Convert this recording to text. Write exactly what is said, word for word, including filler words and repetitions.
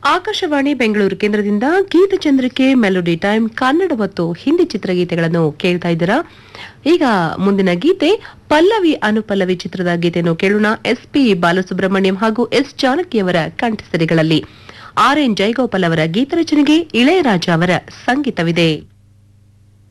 ಆಕಾಶವಾಣಿ ಬೆಂಗಳೂರು ಕೇಂದ್ರದಿಂದ ಗೀತಚಂದ್ರಿಕೆ melody time Kannada ಮತ್ತು ಹಿಂದಿ ಚಿತ್ರಗೀತೆಗಳನ್ನು ಕೇಳ್ತಾ ಇದ್ದೀರಾ. ಈಗ ಮುಂದಿನ ಗೀತೆ ಪಲ್ಲವಿ ಅನುಪಲ್ಲವಿ ಚಿತ್ರದ ಗೀತೆಯನ್ನು ಕೇಳೋಣ. ಎಸ್ ಪಿ ಬಾಲಸುಬ್ರಹ್ಮಣ್ಯಂ ಹಾಗೂ ಎಸ್ ಜಾನಕಿಯವರ ಕಂಠಸಿರಿಗಳಲ್ಲಿ. ಆರ್ ಎನ್ ಜಯಗೋಪಾಲ್ ಅವರ ಗೀತರಚನೆಗೆ ಇಳೆಯರಾಜ ಅವರ ಸಂಗೀತವಿದೆ.